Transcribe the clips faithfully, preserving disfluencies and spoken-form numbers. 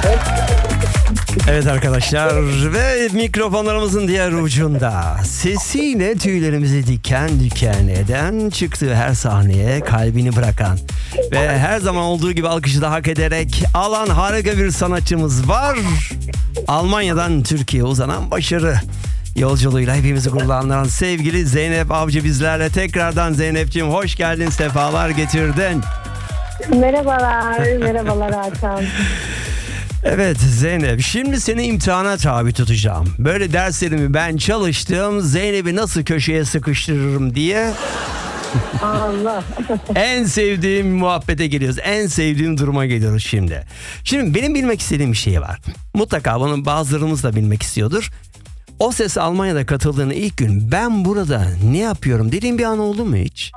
Evet arkadaşlar ve mikrofonlarımızın diğer ucunda sesiyle tüylerimizi diken diken eden, çıktığı her sahneye kalbini bırakan ve her zaman olduğu gibi alkışı da hak ederek alan harika bir sanatçımız var. Almanya'dan Türkiye'ye uzanan başarı yolculuğuyla hepimizi gururlandıran sevgili Zeynep Avcı bizlerle. Tekrardan Zeynep'ciğim hoş geldin, sefalar getirdin. Merhabalar, merhabalar Hakan. Evet Zeynep, şimdi seni imtihana tabi tutacağım. Böyle derslerimi ben çalıştım, Zeynep'i nasıl köşeye sıkıştırırım diye. Allah. En sevdiğim muhabbete geliyoruz, en sevdiğim duruma geliyoruz şimdi. Şimdi benim bilmek istediğim bir şey var. Mutlaka bunu bazılarımız da bilmek istiyordur. O Ses Almanya'da katıldığın ilk gün ben burada ne yapıyorum dediğin bir an oldu mu hiç?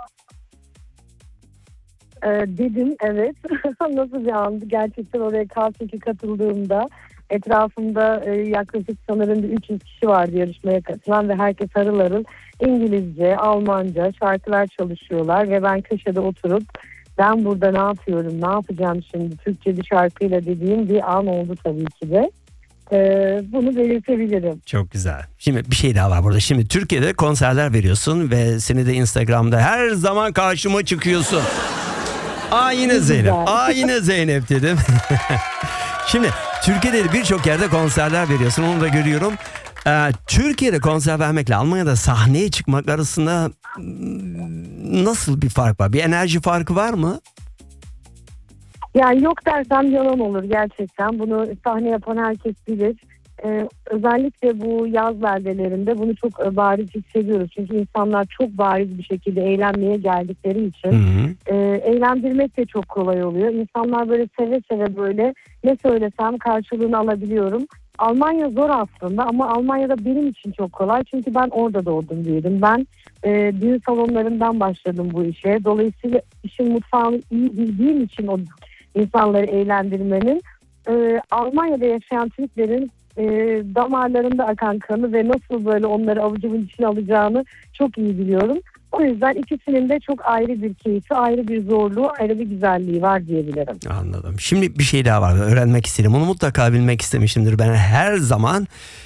Ee, dedim evet. Nasıl bir andı? Gerçekten oraya K sekize katıldığımda etrafımda e, yaklaşık sanırım üç yüz kişi vardı yarışmaya katılan ve herkes harıl harıl İngilizce, Almanca şarkılar çalışıyorlar ve ben köşede oturup ben burada ne yapıyorum, ne yapacağım şimdi Türkçe bir şarkıyla dediğim bir an oldu tabii ki de. Ee, bunu belirtebilirim. Çok güzel. Şimdi bir şey daha var burada. Şimdi Türkiye'de konserler veriyorsun ve seni de Instagram'da her zaman karşıma çıkıyorsun. Aa yine Zeynep. Aa yine Zeynep dedim. Şimdi Türkiye'de birçok yerde konserler veriyorsun. Onu da görüyorum. Ee, Türkiye'de konser vermekle Almanya'da sahneye çıkmak arasında nasıl bir fark var? Bir enerji farkı var mı? Yani yok dersem yalan olur gerçekten. Bunu sahne yapan herkes bilir. Ee, özellikle bu yaz beldelerinde bunu çok e, bariz hissediyoruz. Çünkü insanlar çok bariz bir şekilde eğlenmeye geldikleri için Hı hı. e, eğlendirmek de çok kolay oluyor. İnsanlar böyle seve seve böyle ne söylesem karşılığını alabiliyorum. Almanya zor aslında ama Almanya'da benim için çok kolay. Çünkü ben orada doğdum büyüdüm. Ben e, düğün salonlarından başladım bu işe. Dolayısıyla işin mutfağını iyi bildiğim için o insanları eğlendirmenin e, Almanya'da yaşayan Türklerin e, damarlarında akan kanı ve nasıl böyle onları avucumun içine alacağını çok iyi biliyorum. O yüzden ikisinin de çok ayrı bir keyfi, ayrı bir zorluğu, ayrı bir güzelliği var diyebilirim. Anladım. Şimdi bir şey daha var. Öğrenmek istedim. Onu mutlaka bilmek istemişimdir. Ben her zaman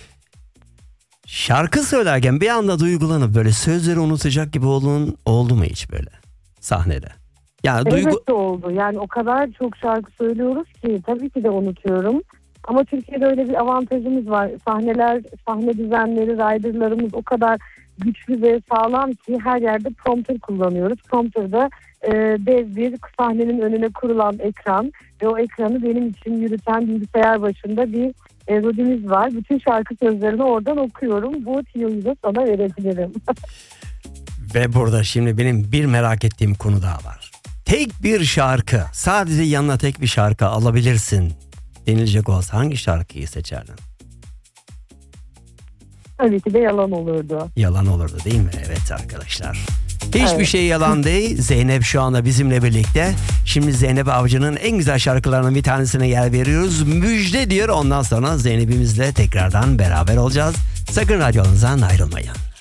şarkı söylerken bir anda duygulanıp böyle sözleri unutacak gibi olun, oldu mu hiç böyle sahnede? Yani evet duygu... de oldu. Yani o kadar çok şarkı söylüyoruz ki tabii ki de unutuyorum. Ama Türkiye'de öyle bir avantajımız var. Sahneler, sahne düzenleri, riderlarımız o kadar güçlü ve sağlam ki her yerde prompter kullanıyoruz. Prompter'da e, dev bir sahnenin önüne kurulan ekran ve o ekranı benim için yürüten bilgisayar başında bir e, rodimiz var. Bütün şarkı sözlerini oradan okuyorum. Bu tiyoyu da sana verebilirim. Ve burada şimdi benim bir merak ettiğim konu daha var. Tek bir şarkı, sadece yanına tek bir şarkı alabilirsin denilecek olsa hangi şarkıyı seçerdin? Tabii ki de yalan olurdu. Yalan olurdu değil mi? Evet arkadaşlar. Hiçbir Evet. şey yalan değil. Zeynep şu anda bizimle birlikte. Şimdi Zeynep Avcı'nın en güzel şarkılarının bir tanesine yer veriyoruz. Müjde diyor. Ondan sonra Zeynep'imizle tekrardan beraber olacağız. Sakın radyonuzdan ayrılmayın.